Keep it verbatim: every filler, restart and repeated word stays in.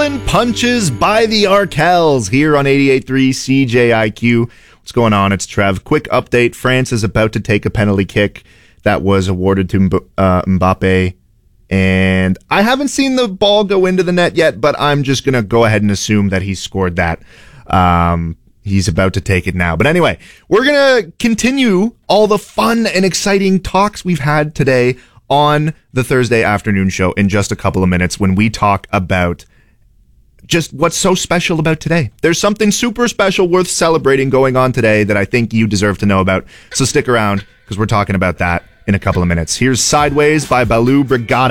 Pulling punches by the Arkells here on eighty-eight point three C J I Q. What's going on? It's Trev. Quick update. France is about to take a penalty kick that was awarded to uh, Mbappe. And I haven't seen the ball go into the net yet, but I'm just going to go ahead and assume that he scored that. Um, he's about to take it now. But anyway, we're going to continue all the fun and exciting talks we've had today on the Thursday afternoon show in just a couple of minutes when we talk about just what's so special about today. There's something super special worth celebrating going on today that I think you deserve to know about. So stick around because we're talking about that in a couple of minutes. Here's Sideways by Baloo Brigada.